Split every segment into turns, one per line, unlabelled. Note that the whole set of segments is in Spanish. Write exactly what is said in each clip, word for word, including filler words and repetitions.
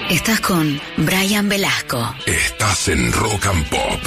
Estás con Brian Velasco.
Estás en Rock and Pop.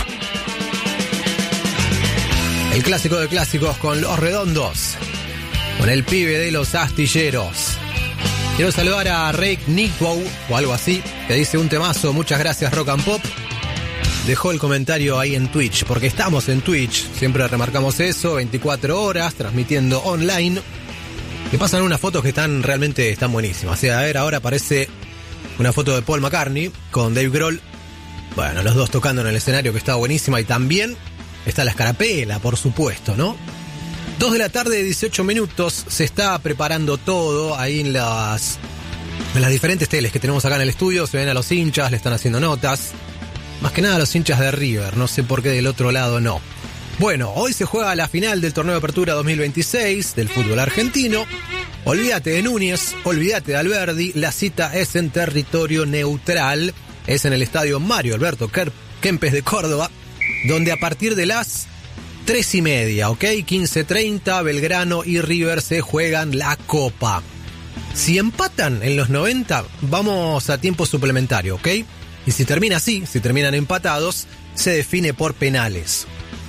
El clásico de clásicos con Los Redondos, con el pibe de los astilleros. Quiero saludar a Rick Nickbow o algo así, que dice un temazo, muchas gracias Rock and Pop. Dejó el comentario ahí en Twitch, porque estamos en Twitch, siempre remarcamos eso, veinticuatro horas, transmitiendo online. Me pasan unas fotos que están realmente están buenísimas. O sea, a ver, ahora aparece una foto de Paul McCartney con Dave Grohl. Bueno, los dos tocando en el escenario, que está buenísima. Y también está la escarapela, por supuesto, ¿no? Dos de la tarde, dieciocho minutos. Se está preparando todo ahí en las, en las diferentes teles que tenemos acá en el estudio. Se ven a los hinchas, le están haciendo notas. Más que nada a los hinchas de River. No sé por qué del otro lado no. Bueno, hoy se juega la final del Torneo de Apertura dos mil veintiséis del fútbol argentino. Olvídate de Núñez, olvídate de Alberdi. La cita es en territorio neutral. Es en el estadio Mario Alberto Kempes de Córdoba, donde a partir de las tres y media, ¿ok? quince treinta, Belgrano y River se juegan la Copa. Si empatan en los noventa, vamos a tiempo suplementario, ¿ok? Y si termina así, si terminan empatados, se define por penales.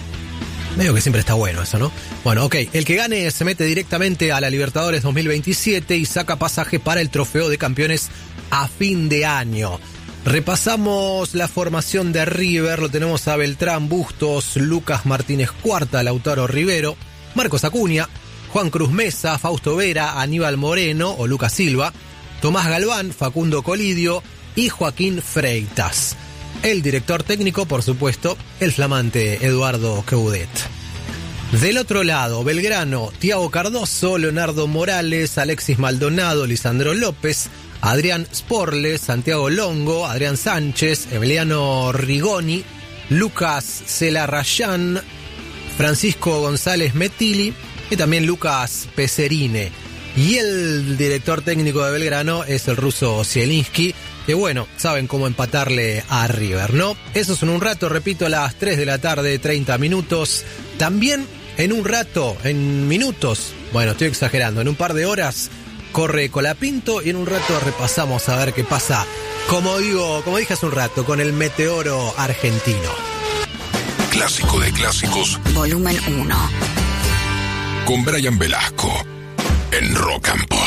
Medio que siempre está bueno eso, ¿no? Bueno, ok, el que gane se mete directamente a la Libertadores dos mil veintisiete y saca pasaje para el Trofeo de Campeones a fin de año. Repasamos la formación de River, lo tenemos a Beltrán, Bustos, Lucas Martínez Cuarta, Lautaro Rivero, Marcos Acuña, Juan Cruz Mesa, Fausto Vera, Aníbal Moreno o Lucas Silva, Tomás Galván, Facundo Colidio y Joaquín Freitas. El director técnico, por supuesto, el flamante Eduardo Coudet. Del otro lado, Belgrano, Thiago Cardoso, Leonardo Morales, Alexis Maldonado, Lisandro López, Adrián Sporle, Santiago Longo, Adrián Sánchez, Emiliano Rigoni, Lucas Celarrayán, Francisco González Metili y también Lucas Peserine. Y el director técnico de Belgrano es el ruso Zielinski, que bueno, saben cómo empatarle a River, ¿no? Eso es en un rato, repito, a las tres de la tarde, treinta minutos. También en un rato, en minutos, bueno, estoy exagerando, en un par de horas corre Colapinto y en un rato repasamos a ver qué pasa, como digo, como dije hace un rato, con el meteoro argentino.
Clásico de clásicos.
Volumen uno.
Con Brian Velasco en Rock and Pop.